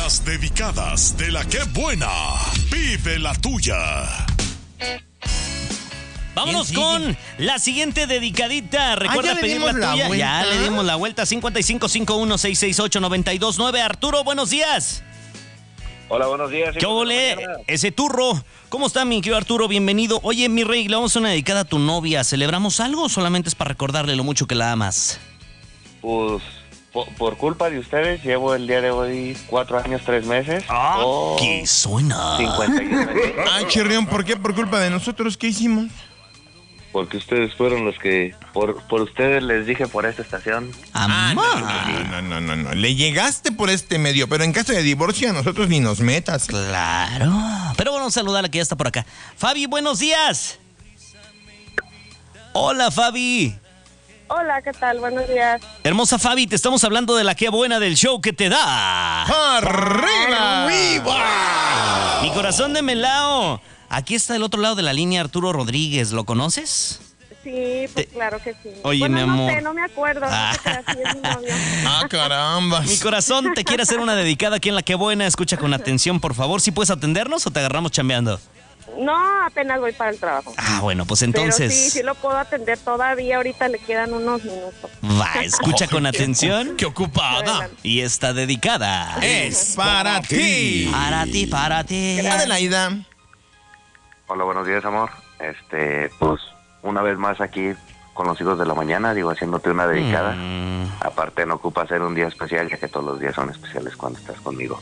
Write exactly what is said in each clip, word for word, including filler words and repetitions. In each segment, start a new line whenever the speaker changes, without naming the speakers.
Las dedicadas de la que buena. Vive la tuya.
Vámonos con la siguiente dedicadita. Recuerda
ah,
pedir la,
la
tuya.
vuelta.
Ya le dimos la vuelta. cincuenta y cinco, cincuenta y uno, seiscientos sesenta y ocho, noventa y dos nueve. Arturo, buenos días.
Hola, buenos días.
¿Qué ole? Ese turro. ¿Cómo está, mi querido Arturo? Bienvenido. Oye, mi rey, le vamos a hacer una dedicada a tu novia. ¿Celebramos algo o solamente es para recordarle lo mucho que la amas?
Pues, por, por culpa de ustedes, llevo el día de hoy cuatro años, tres meses.
¡Ah!
Oh,
¡Qué suena!
cincuenta y uno meses.
Ay, Chirrión, ¿por qué? ¿Por culpa de nosotros? ¿Qué hicimos?
Porque ustedes fueron los que, por, por ustedes les dije por esta estación.
¡Amá!
No, no, no, no. Le llegaste por este medio, pero en caso de divorcio a nosotros ni nos metas.
Claro. Pero bueno, saludar a la que ya está por acá. Fabi, buenos días. Hola, Fabi.
Hola, ¿qué tal? Buenos días.
Hermosa Fabi, te estamos hablando de la que buena del show que te da.
¡Arriba!
¡Arriba! Mi corazón de melao. Aquí está del otro lado de la línea Arturo Rodríguez. ¿Lo conoces?
Sí, pues
Te-
claro que sí.
Oye,
bueno,
mi
no
amor.
sé, no me acuerdo.
Ah.
No sé qué así es mi novio.
¡Ah, caramba!
Mi corazón te quiere hacer una dedicada aquí en la que buena. Escucha con atención, por favor. ¿Sí puedes atendernos o te agarramos chambeando?
No, apenas voy para el trabajo.
Ah, bueno, pues entonces...
Pero sí, sí lo puedo atender todavía. Ahorita le quedan unos minutos.
Va, escucha con atención.
¡Qué ocupada!
Adelante.
Y está dedicada.
Es para ti.
Para ti, para ti.
Adelaida.
Hola, buenos días, amor. Este, pues, una vez más aquí con los hijos de la mañana, digo, haciéndote una dedicada.
Mm.
Aparte, no ocupa ser un día especial, ya que todos los días son especiales cuando estás conmigo.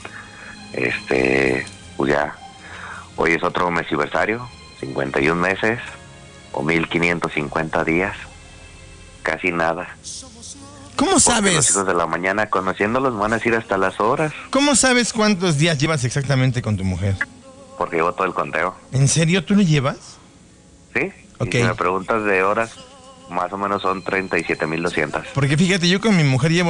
Este, pues ya, hoy es otro mesiversario, cincuenta y un meses, o mil quinientos cincuenta días, casi nada.
¿Cómo
Porque los
sabes?
hijos de la mañana, conociéndolos, van a ir hasta las horas,
¿Cómo sabes cuántos días llevas exactamente con tu mujer?
porque llevo todo el conteo,
¿En serio tú lo llevas?
¿sí?
Ok.
Y si me preguntas de horas, más o menos son treinta y siete mil doscientas.
Porque fíjate, yo con mi mujer llevo